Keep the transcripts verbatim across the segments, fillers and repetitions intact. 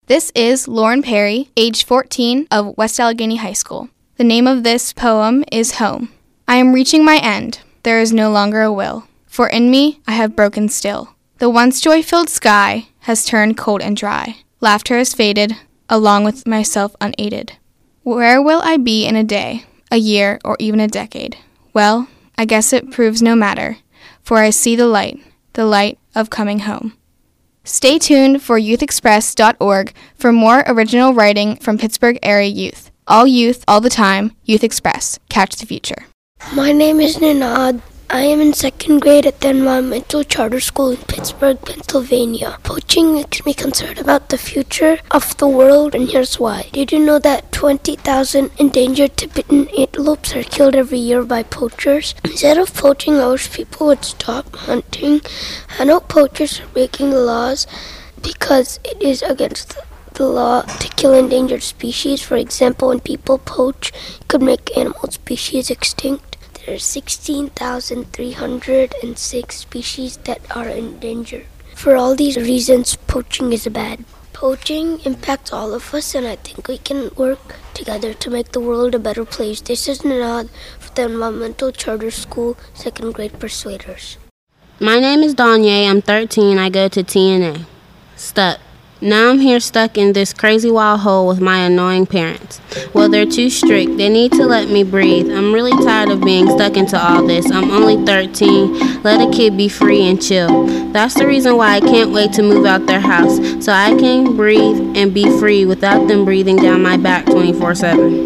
This is Lauren Perry, age fourteen, of West Allegheny High School. The name of this poem is Home. I am reaching my end. There is no longer a will. For in me I have broken still. The once joy-filled sky has turned cold and dry. Laughter has faded, along with myself unaided. Where will I be in a day, a year, or even a decade? Well, I guess it proves no matter, for I see the light, the light of coming home. Stay tuned for youth express dot org for more original writing from Pittsburgh area youth. All youth, all the time, Youth Express. Catch the future. My name is Ninad. I am in second grade at the Environmental Charter School in Pittsburgh, Pennsylvania. Poaching makes me concerned about the future of the world, and here's why. Did you know that twenty thousand endangered Tibetan antelopes are killed every year by poachers? Instead of poaching, I wish people would stop hunting. I know poachers are breaking the laws because it is against the the law to kill endangered species. For example, when people poach, it could make animal species extinct. There are sixteen thousand three hundred six species that are endangered. For all these reasons, poaching is bad. Poaching impacts all of us, and I think we can work together to make the world a better place. This is Ninad for the Environmental Charter School, second grade Persuaders. My name is Danye. I'm thirteen. I go to T N A. Stuck. Now I'm here stuck in this crazy wild hole with my annoying parents. Well, they're too strict. They need to let me breathe. I'm really tired of being stuck into all this. I'm only thirteen. Let a kid be free and chill. That's the reason why I can't wait to move out their house, so I can breathe and be free without them breathing down my back twenty-four seven.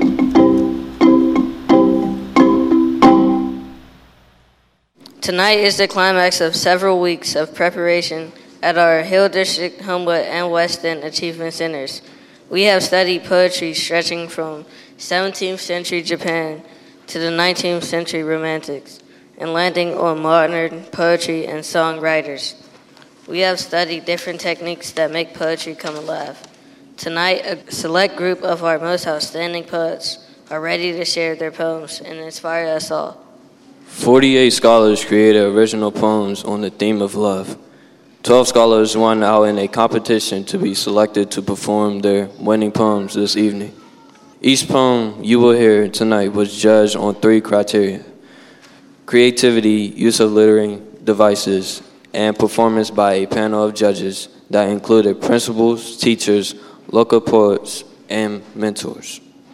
Tonight is the climax of several weeks of preparation at our Hill District, Homewood, and West End Achievement Centers. We have studied poetry stretching from seventeenth century Japan to the nineteenth century Romantics, and landing on modern poetry and songwriters. We have studied different techniques that make poetry come alive. Tonight, a select group of our most outstanding poets are ready to share their poems and inspire us all. forty-eight scholars created original poems on the theme of love. Twelve scholars won out in a competition to be selected to perform their winning poems this evening. Each poem you will hear tonight was judged on three criteria: creativity, use of literary devices, and performance by a panel of judges that included principals, teachers, local poets, and mentors.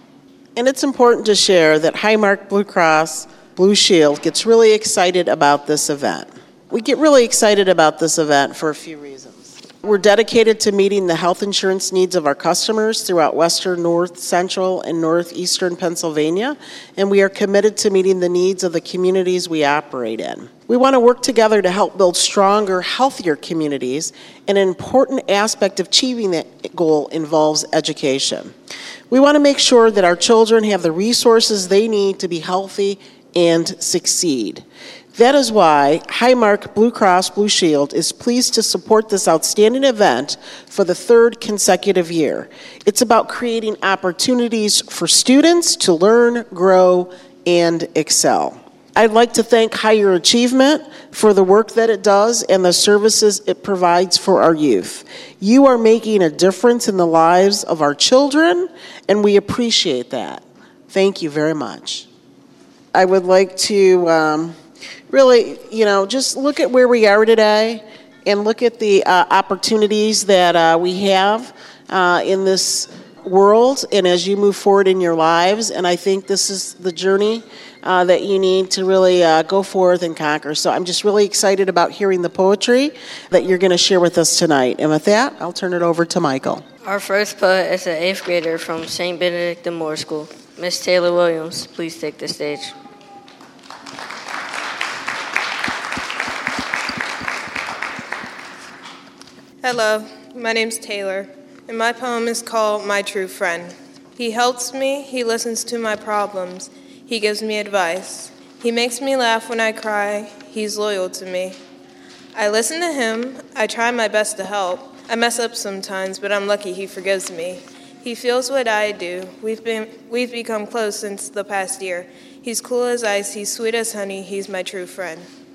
And it's important to share that Highmark Blue Cross Blue Shield gets really excited about this event. We get really excited about this event for a few reasons. We're dedicated to meeting the health insurance needs of our customers throughout western, north, central, and northeastern Pennsylvania, and we are committed to meeting the needs of the communities we operate in. We want to work together to help build stronger, healthier communities, and an important aspect of achieving that goal involves education. We want to make sure that our children have the resources they need to be healthy and succeed. That is why Highmark Blue Cross Blue Shield is pleased to support this outstanding event for the third consecutive year. It's about creating opportunities for students to learn, grow, and excel. I'd like to thank Higher Achievement for the work that it does and the services it provides for our youth. You are making a difference in the lives of our children, and we appreciate that. Thank you very much. I would like to um, really, you know, just look at where we are today and look at the uh, opportunities that uh, we have uh, in this world and as you move forward in your lives. And I think this is the journey uh, that you need to really uh, go forth and conquer. So I'm just really excited about hearing the poetry that you're going to share with us tonight. And with that, I'll turn it over to Michael. Our first poet is an eighth grader from Saint Benedict de Moore School. Miss Taylor Williams, please take the stage. Hello, my name's Taylor, and my poem is called My True Friend. He helps me, he listens to my problems, he gives me advice. He makes me laugh when I cry, he's loyal to me. I listen to him, I try my best to help. I mess up sometimes, but I'm lucky he forgives me. He feels what I do. We've been we've become close since the past year. He's cool as ice, he's sweet as honey, he's my true friend.